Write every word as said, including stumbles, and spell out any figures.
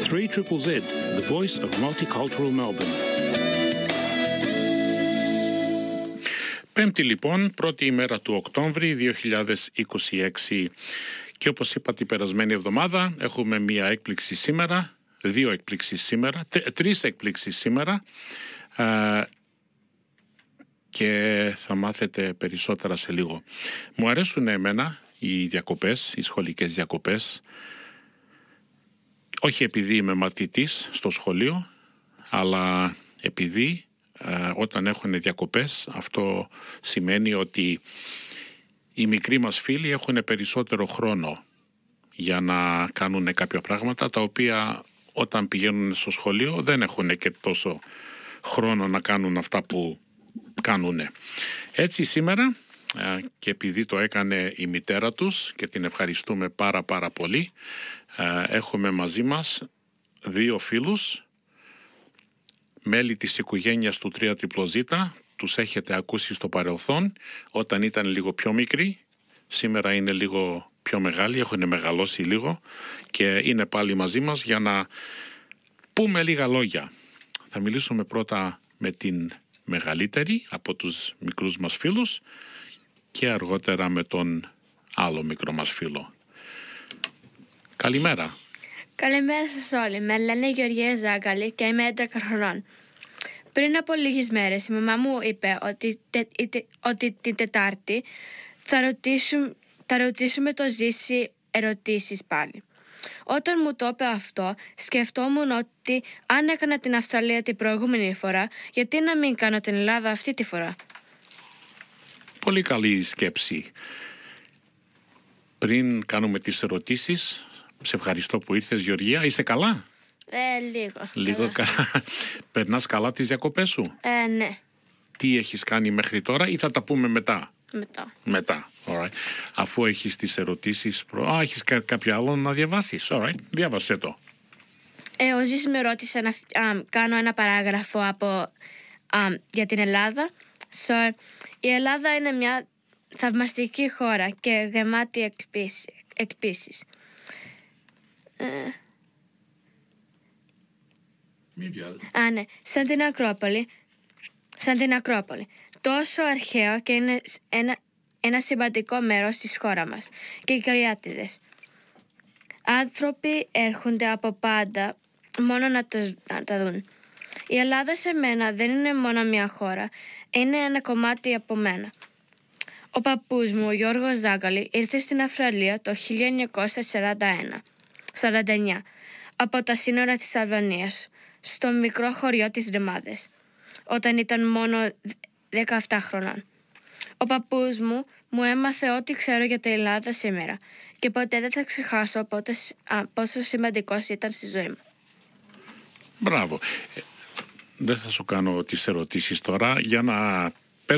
three Z Z, the voice of multicultural Melbourne. Πέμπτη λοιπόν, πρώτη ημέρα του Οκτώβρη δύο χιλιάδες είκοσι έξι, και όπως είπα την περασμένη εβδομάδα έχουμε μία έκπληξη σήμερα, δύο εκπλήξεις σήμερα, τε, τρεις εκπλήξεις σήμερα α, και θα μάθετε περισσότερα σε λίγο. Μου αρέσουν εμένα οι διακοπές, οι σχολικές διακοπές, όχι επειδή είμαι μαθητής στο σχολείο, αλλά επειδή ε, όταν έχουν διακοπές αυτό σημαίνει ότι οι μικροί μας φίλοι έχουν περισσότερο χρόνο για να κάνουν κάποια πράγματα τα οποία όταν πηγαίνουν στο σχολείο δεν έχουν και τόσο χρόνο να κάνουν αυτά που κάνουν. Έτσι σήμερα, ε, και επειδή το έκανε η μητέρα τους και την ευχαριστούμε πάρα πάρα πολύ, ε, έχουμε μαζί μας δύο φίλους, μέλη της οικογένειας του τρία ζ. Τους έχετε ακούσει στο παρελθόν όταν ήταν λίγο πιο μικροί, σήμερα είναι λίγο πιο μεγάλοι, έχουν μεγαλώσει λίγο και είναι πάλι μαζί μας για να πούμε λίγα λόγια. Θα μιλήσουμε πρώτα με την μεγαλύτερη από τους μικρούς μας φίλους και αργότερα με τον άλλο μικρό μας φίλο. Καλημέρα. Καλημέρα σας όλοι. Με λένε Γεωργία Ζάγκαλη και είμαι έντεκα χρονών. Πριν από λίγες μέρες η μαμά μου είπε ότι, τε, τε, ότι την Τετάρτη θα ρωτήσουμε, θα ρωτήσουμε το Ζήση ερωτήσεις πάλι. Όταν μου το είπε αυτό, σκεφτόμουν ότι αν έκανα την Αυστραλία την προηγούμενη φορά, γιατί να μην κάνω την Ελλάδα αυτή τη φορά. Πολύ καλή σκέψη. Πριν κάνουμε τις ερωτήσεις, σε ευχαριστώ που ήρθες, Γεωργία. Είσαι καλά? Ε, λίγο. Λίγο καλά. Περνάς καλά τις διακοπές σου? Ε, ναι. Τι έχεις κάνει μέχρι τώρα ή θα τα πούμε μετά? Μετά. Μετά. Alright. Αφού έχεις τις ερωτήσεις, προ... Α, έχεις κά- κάποιο άλλο να διαβάσεις. Alright. Διάβασέ το. Ε, ο Ζήσης με ρώτησε να α, κάνω ένα παράγραφο από, α, για την Ελλάδα. So, η Ελλάδα είναι μια θαυμαστική χώρα και γεμάτη εκπίσεις. εκπίσεις. Ε, Μη βιάζει. Α, ναι. Σαν την Ακρόπολη. Σαν την Ακρόπολη. Τόσο αρχαίο και είναι ένα, ένα σημαντικό μέρος της χώρας μας. Και οι Καριάτιδες. Άνθρωποι έρχονται από πάντα μόνο να, το, να τα δουν. Η Ελλάδα σε μένα δεν είναι μόνο μια χώρα. Είναι ένα κομμάτι από μένα. Ο παππούς μου, ο Γιώργος Ζάγκαλη, ήρθε στην Αυστραλία το χίλια εννιακόσια σαράντα εννιά από τα σύνορα της Αλβανίας, στο μικρό χωριό της Ρεμάδες, όταν ήταν μόνο δεκαεπτά χρονών. Ο παππούς μου μου έμαθε ό,τι ξέρω για την Ελλάδα σήμερα και ποτέ δεν θα ξεχάσω πότε, α, πόσο σημαντικός ήταν στη ζωή μου. Μπράβο. Ε, δεν θα σου κάνω τις ερωτήσεις τώρα. Για να